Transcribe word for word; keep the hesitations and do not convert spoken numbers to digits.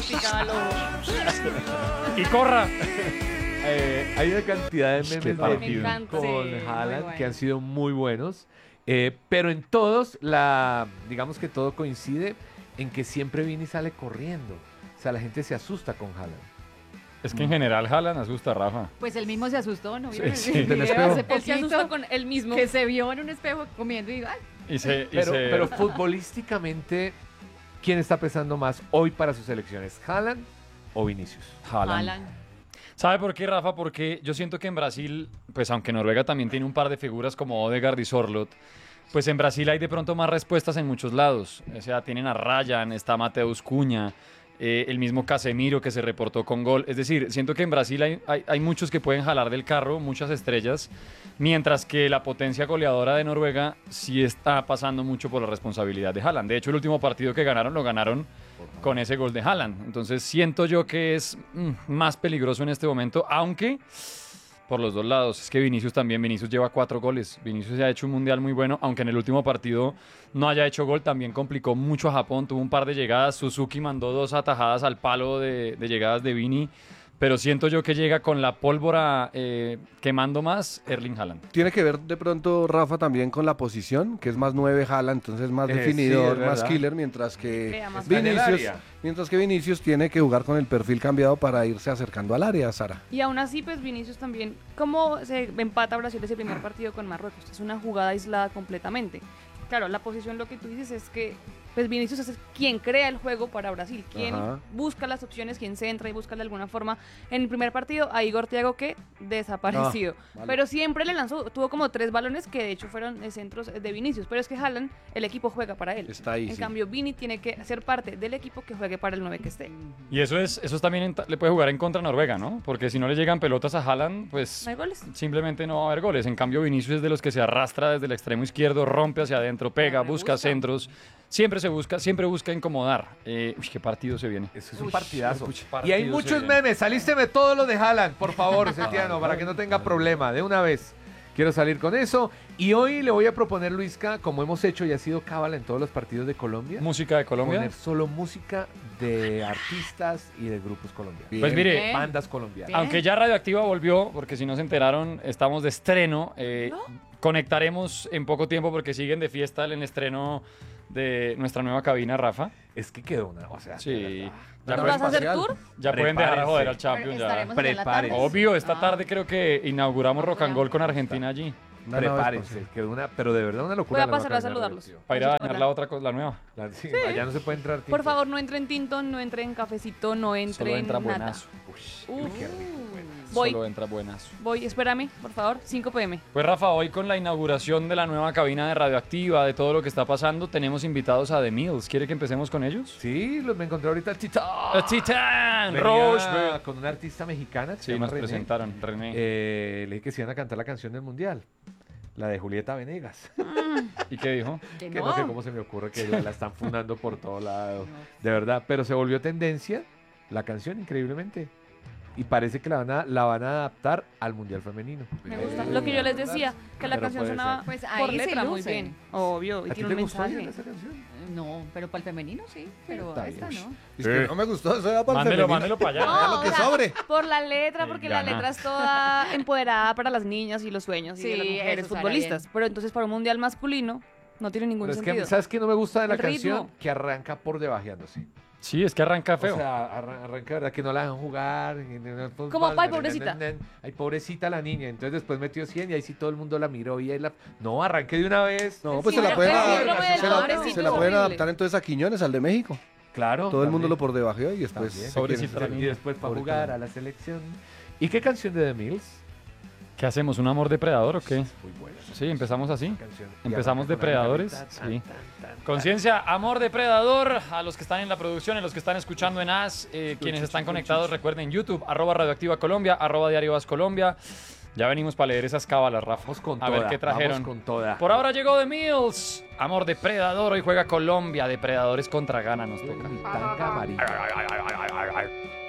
pica al ojo. Y corra. Eh, hay una cantidad de memes de Me encanta. con Sí, Haaland muy que han bueno. sido muy buenos. Eh, pero en todos, la, digamos que todo coincide en que siempre Vini sale corriendo. O sea, la gente se asusta con Haaland. Es que en general Haaland asusta a Rafa. Pues él mismo se asustó, ¿no? ¿Vieron Sí, el sí. video Del espejo. hace Él se asusta poquito? con él mismo. Que se vio en un espejo comiendo y ay, Y se, y Pero, se- pero futbolísticamente, ¿quién está pesando más hoy para sus elecciones? ¿Haaland o Vinicius? Haaland. Haaland. ¿Sabe por qué, Rafa? Porque yo siento que en Brasil, pues aunque Noruega también tiene un par de figuras como Odegaard y Sorloth, pues en Brasil hay de pronto más respuestas en muchos lados. O sea, tienen a Ryan, está Mateus Cunha, eh, el mismo Casemiro que se reportó con gol. Es decir, siento que en Brasil hay, hay, hay muchos que pueden jalar del carro, muchas estrellas, mientras que la potencia goleadora de Noruega sí está pasando mucho por la responsabilidad de Haaland. De hecho, el último partido que ganaron lo ganaron con ese gol de Haaland. Entonces siento yo que es mm, más peligroso en este momento, aunque por los dos lados. Es que Vinicius también, Vinicius lleva cuatro goles. Vinicius se ha hecho un mundial muy bueno, aunque en el último partido no haya hecho gol, también complicó mucho a Japón, tuvo un par de llegadas, Suzuki mandó dos atajadas al palo de, de llegadas de Vini, pero siento yo que llega con la pólvora eh, quemando más Erling Haaland. Tiene que ver de pronto, Rafa, también con la posición, que es más nueve Haaland, entonces más Eh, definidor, sí, es más verdad. killer, mientras que Crea más en el Vinicius, área. mientras que Vinicius tiene que jugar con el perfil cambiado para irse acercando al área, Sara. Y aún así, pues Vinicius también, ¿cómo se empata Brasil ese primer partido con Marruecos? Es una jugada aislada completamente. Claro, la posición, lo que tú dices es que pues Vinicius es quien crea el juego para Brasil, quien Ajá. busca las opciones, quien se entra y busca de alguna forma. En el primer partido, a Igor Thiago que desaparecido. Ah, vale. Pero siempre le lanzó, tuvo como tres balones que de hecho fueron eh, centros eh, de Vinicius. Pero es que Haaland, el equipo juega para él. Está ahí, En sí. cambio, Vini tiene que ser parte del equipo que juegue para el nueve que esté. Y eso es eso es también en- le puede jugar en contra a Noruega, ¿no? Porque si no le llegan pelotas a Haaland, pues ¿No hay goles? simplemente no va a haber goles. En cambio, Vinicius es de los que se arrastra desde el extremo izquierdo, rompe hacia adentro, pega, Siempre busca busca. centros. Siempre se busca, siempre busca incomodar. Eh, uy, qué partido se viene. Eso es un partidazo. Uy, Y partido hay se muchos viene. memes. Salísteme todo lo de Haaland, por favor, Setiano, para que no tenga problema. De una vez. Quiero salir con eso. Y hoy le voy a proponer, Luisca, como hemos hecho y ha sido cábala en todos los partidos de Colombia, Música de Colombia. poner solo música de artistas y de grupos colombianos. Pues mire, Bien. Bandas colombianas. Bien. aunque ya Radioactiva volvió, porque si no se enteraron, estamos de estreno. eh, Conectaremos en poco tiempo porque siguen de fiesta en el estreno de nuestra nueva cabina, Rafa. Es que quedó una. O sea, de Sí. verdad. Ya, ¿No pueden- vas a hacer espacial. tour? ya pueden dejar a joder al Prepárense. Champions. Ya. estaremos allá en la tarde. Prepárense. Obvio, esta Ah. tarde creo que inauguramos Rock and Roll con Argentina allí. Una nueva Prepárense. espacial. Quedó una. Pero de verdad una locura. Voy a la nueva pasar a cabina saludarlos. radioactiva. Para ir a Hola. dañar la otra cosa, la nueva. La- sí, allá no se puede entrar. Por tinto. favor, no entre en Tinto, no entre en Cafecito, no entre Solo entra en nada. buenazo. Uy, Uh. qué rico. Voy. Solo entra buenazo. Voy, espérame, por favor, cinco pe eme. Pues Rafa, hoy con la inauguración de la nueva cabina de Radioactiva, de todo lo que está pasando, tenemos invitados a The Mills. ¿Quiere que empecemos con ellos? Sí, los me encontré ahorita. Tita. ¡A Titán! Venía Roche. con una artista mexicana. que se Sí, llama nos René. presentaron, René. Eh, le dije que se iban a cantar la canción del mundial. La de Julieta Venegas. ¿Y qué dijo? Que Que no. no sé cómo se me ocurre que la, la están fundando por todo lado. De verdad. Pero se volvió tendencia la canción, increíblemente. Y parece que la van a, la van a adaptar al mundial femenino. Me gusta. Lo que yo les decía, que la Pero canción puede sonaba ser. Pues por ahí se letra muy lucen. bien. Obvio, y ¿A ti tiene te un gustó mensaje. esa canción? No, pero para el femenino sí, pero Está esta bien. no. Es que Eh. no me gustó, eso era para el Mándelo, femenino. mándelo para allá. Ah, lo que o sea, sobre. Por la letra, Sí, porque gana. la letra es toda empoderada para las niñas y los sueños y Sí, de las mujeres eso sale futbolistas. bien. Pero entonces para un mundial masculino no tiene ningún Pero es sentido. que, ¿sabes qué no me gusta de la El ritmo. canción? Que arranca por debajeándose. Sí, es que arranca feo. O sea, arran- arranca, ¿verdad? Que no la dejan jugar. y en el fútbol, Como, ay, nen, nen, pobrecita. nen, nen. Ay, pobrecita la niña. Entonces después metió cien y ahí sí todo el mundo la miró y ahí la... No, arranque de una vez. No, El pues se la síndrome- pueden, el adaptar- síndrome del se la- pobrecito se la es pueden horrible. adaptar entonces a Quiñones, al de México. Claro. Todo el mundo lo también. por debajeó y después También. se Pobrecita quieren- la Y niña. después para Pobrecita jugar la a la selección. ¿Y qué canción de The Mills? ¿Qué hacemos? ¿Un amor depredador o qué? Muy buena. esa Sí, empezamos así. canción. Y Empezamos arranca con la depredadores, guitarrita, sí. tan, tan, tan, Conciencia, amor depredador, a los que están en la producción, a los que están escuchando en A S, eh, quienes están conectados, recuerden YouTube, arroba Radioactiva Colombia, arroba Diario Vas Colombia. Ya venimos para leer esas cábalas, Rafa. Vamos con a toda, ver qué trajeron. vamos con toda. Por ahora llegó The Mills, amor depredador, hoy juega Colombia, depredadores contra Ghana nos toca. Mi tanga amarilla.